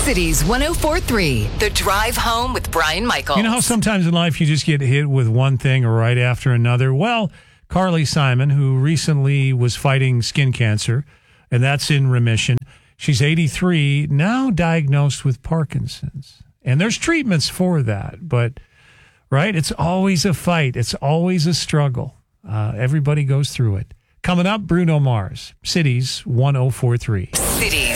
Cities 104.3, The Drive Home with Brian Michaels. You know how sometimes in life you just get hit with one thing right after another? Well, Carly Simon, who recently was fighting skin cancer, and that's in remission. She's 83, now diagnosed with Parkinson's. And there's treatments for that, but, right, it's always a fight. It's always a struggle. Everybody goes through it. Coming up, Bruno Mars, Cities 104.3. Cities